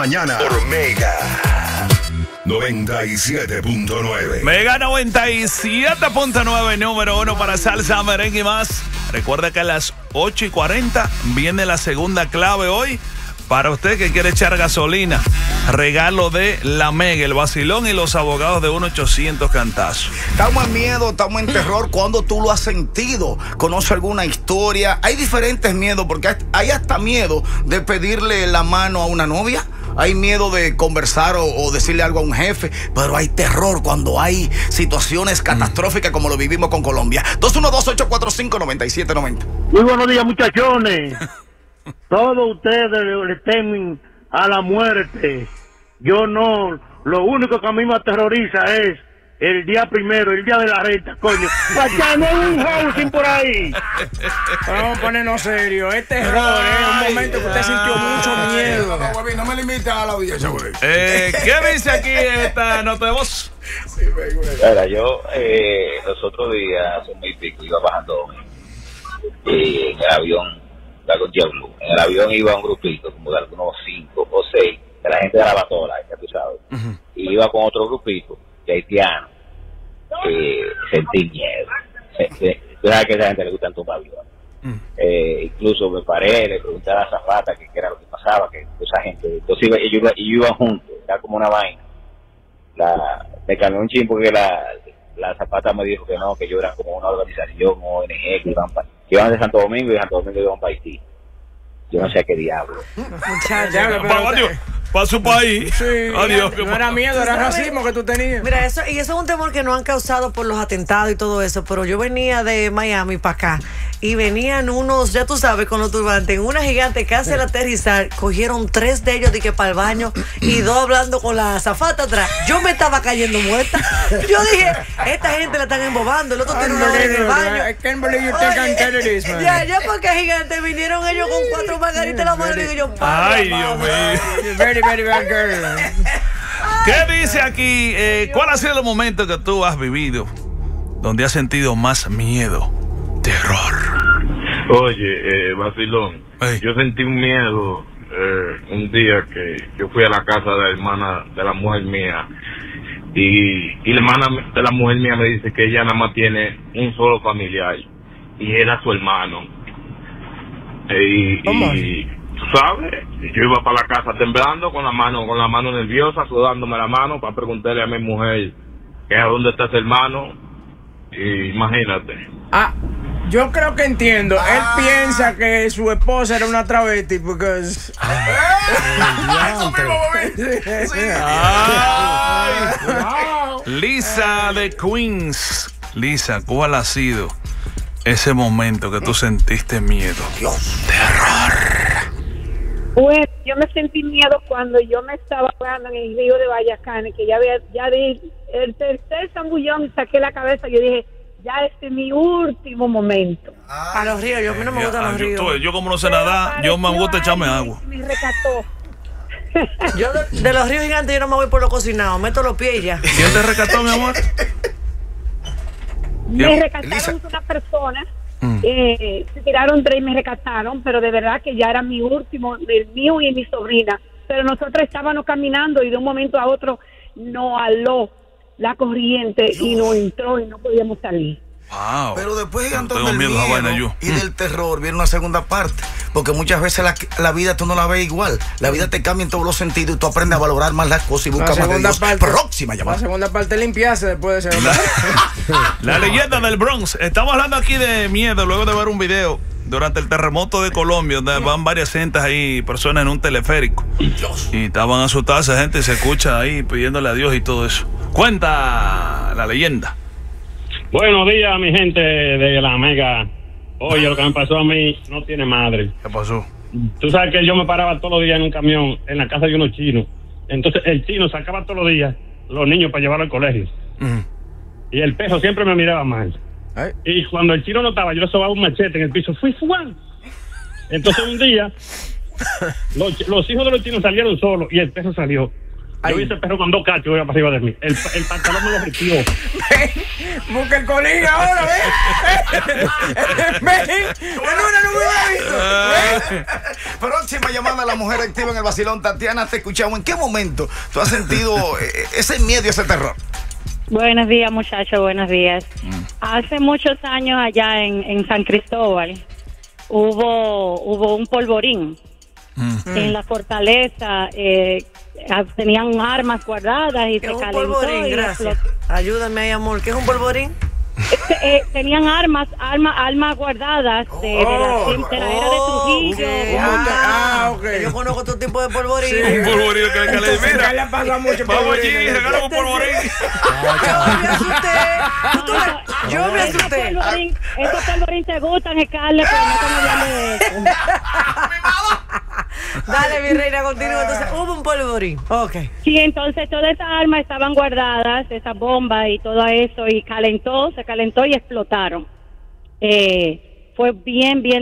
Mañana por Mega 97.9. Mega 97.9, número 1 para salsa, merengue y más. Recuerda que a las 8:40 viene la segunda clave hoy. Para usted que quiere echar gasolina, regalo de la Mega, el vacilón y los abogados de 1-800 Cantazo. Estamos en miedo, estamos en terror. ¿Cuándo tú lo has sentido? ¿Conoce alguna historia? Hay diferentes miedos, porque hay hasta miedo de pedirle la mano a una novia. Hay miedo de conversar o decirle algo a un jefe, pero hay terror cuando hay situaciones catastróficas como lo vivimos con Colombia. 212-845-9790. Muy buenos días, muchachones. Todos ustedes le temen a la muerte. Yo no. Lo único que a mí me aterroriza es el día primero, el día de la renta, coño. ¡Pachano un housing por ahí! Vamos a ponernos serio. Es terror, un momento que usted sintió mucho miedo. No me limita a la audiencia, güey. ¿Qué dice aquí esta nota de voz? Mira, yo los otros días, hace muy pico, iba bajando y en el avión, con JetBlue, en el avión iba un grupito, como de algunos 5 o 6, de la gente de la Batola, ya tú sabes, y iba con otro grupito de haitianos. Sentí miedo. Tú sabes que a esa gente le gustan tumbar aviones. Incluso me paré, le pregunté a la azafata qué era lo que pasaba, que esa gente, entonces ellos iban juntos, era como una vaina. Me cambió un chin porque la azafata me dijo que no, que yo era como una organización ONG que iban de Santo Domingo y de Santo Domingo iban para Haití. Yo no sé a qué diablo. Para su país. Sí, Adiós. No era miedo, era racismo que tú tenías. Mira, eso es un temor que no han causado por los atentados y todo eso, pero yo venía de Miami para acá y venían unos, ya tú sabes, con los turbantes, en una gigante casi al aterrizar, cogieron 3 de ellos de que para el baño y 2 hablando con la azafata atrás. Yo me estaba cayendo muerta. Yo dije, esta gente la están embobando, el otro tiene una hora en el baño. I can't believe you think I'm terrorist, man. Ya porque gigante vinieron ellos con 4 margaritas en la mano y digo yo, ay, Dios mío. Very, very bad girl. ¿Qué dice aquí? ¿Cuál ha sido el momento que tú has vivido donde has sentido más miedo, terror? Oye, vacilón, yo sentí un miedo un día que yo fui a la casa de la hermana de la mujer mía y la hermana de la mujer mía me dice que ella nada más tiene un solo familiar y era su hermano. Y tú sabes, yo iba para la casa temblando con la mano nerviosa, sudándome la mano para preguntarle a mi mujer que a dónde está ese hermano. Y imagínate. Yo creo que entiendo. Él piensa que su esposa era una travesti porque Eso mismo, Lisa de Queens. Lisa, ¿cuál ha sido ese momento que tú sentiste miedo? Terror. Bueno, yo me sentí miedo cuando yo me estaba ahogando en el río de Vallacanes, que ya di el tercer zambullón y saqué la cabeza. Yo dije, ya este es mi último momento. A los ríos, a mí no me gustan los ríos. Yo como no sé nadar, yo me gusta echarme agua. Me rescató. Yo de los ríos gigantes yo no me voy por lo cocinado, meto los pies y ya. ¿Quién te rescató, mi amor? Me rescataron una persona. Se tiraron 3 y me rescataron, pero de verdad que ya era mi último, el mío y mi sobrina. Pero nosotros estábamos caminando y de un momento a otro nos aló la corriente y nos entró y no podíamos salir. Wow. Pero después Tengo del miedo a esa vaina, miedo y del terror viene una segunda parte, porque muchas veces la vida tú no la ves igual. La vida te cambia en todos los sentidos y tú aprendes a valorar más las cosas y buscas más de Dios. Próxima llamada. La segunda parte limpiarse después de ser la leyenda del Bronx. Estamos hablando aquí de miedo luego de ver un video durante el terremoto de Colombia, donde van varias gentas ahí, personas en un teleférico. Y estaban asustadas esa gente y se escucha ahí pidiéndole a Dios y todo eso. Cuenta la leyenda. Buenos días, mi gente de la Mega. Oye, lo que me pasó a mí no tiene madre. ¿Qué pasó? Tú sabes que yo me paraba todos los días en un camión en la casa de unos chinos. Entonces el chino sacaba todos los días los niños para llevarlos al colegio. Y el perro siempre me miraba mal. Y cuando el chino no estaba, yo le sobaba un machete en el piso. ¡Fui Juan! Entonces un día los hijos de los chinos salieron solos y el perro salió. Yo vi ese perro con 2 cachos para arriba de mí. El pantalón me lo metió. Busca el colín ahora, ven. No me hubiera visto. Próxima llamada a la mujer activa en el vacilón. Tatiana, te escuchamos. ¿En qué momento tú has sentido ese miedo y ese terror? Buenos días, muchachos, buenos días. Hace muchos años allá en San Cristóbal hubo un polvorín. En la fortaleza tenían armas guardadas y se calentó. Polvorín, gracias. Ayúdame ahí, amor. ¿Qué es un polvorín? Tenían armas guardadas de la era de Trujillo. Okay. Yo conozco otro tipo de polvorín. Sí, un polvorín que le mira. ¿Qué le pasa mucho? Vamos allí, regalo un polvorín. Yo me asusté. Esos polvorín te gustan, Scarlett, pero no estamos hablando de eso. Dale, mi reina, continúa. Entonces, hubo un polvorín. Ok. Sí, entonces todas esas armas estaban guardadas, esas bombas y todo eso, y se calentó y explotaron. Fue bien